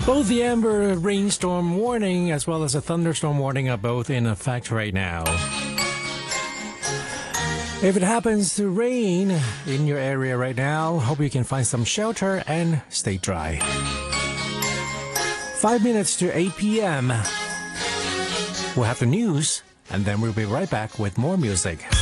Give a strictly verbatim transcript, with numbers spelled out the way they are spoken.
Both the Amber rainstorm warning as well as a thunderstorm warning are both in effect right now. If it happens to rain in your area right now, hope you can find some shelter and stay dry. Five minutes to eight p.m. We'll have the news, and then we'll be right back with more music.